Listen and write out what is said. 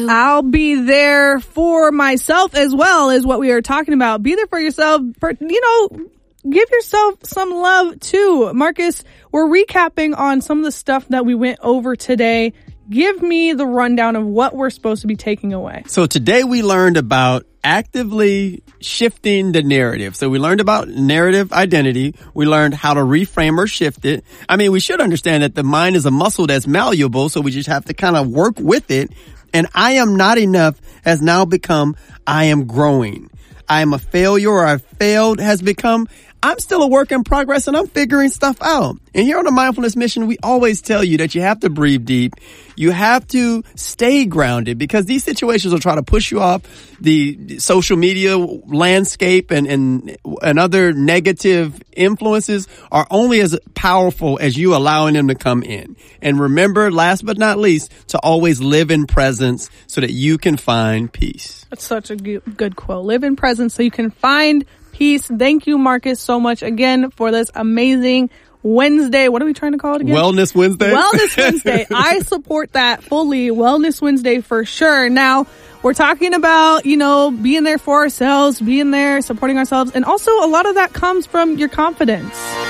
I'll be there for myself as well, is what we are talking about. Be there for yourself. Give yourself some love too. Marcus, we're recapping on some of the stuff that we went over today. Give me the rundown of what we're supposed to be taking away. So today we learned about actively shifting the narrative. So we learned about narrative identity. We learned how to reframe or shift it. I mean, we should understand that the mind is a muscle that's malleable, so we just have to kind of work with it. And I am not enough has now become I am growing. I am a failure, or I failed has become I'm still a work in progress and I'm figuring stuff out. And here on the Mindfulness Mission, we always tell you that you have to breathe deep. You have to stay grounded, because these situations will try to push you off the social media landscape, and other negative influences are only as powerful as you allowing them to come in. And remember, last but not least, to always live in presence so that you can find peace. That's such a good quote. Live in presence so you can find peace. Thank you, Marcus, so much again for this amazing Wednesday. What are we trying to call it again? Wellness Wednesday. Wellness Wednesday. I support that fully. Wellness Wednesday for sure. Now, we're talking about, being there for ourselves, being there, supporting ourselves. And also a lot of that comes from your confidence.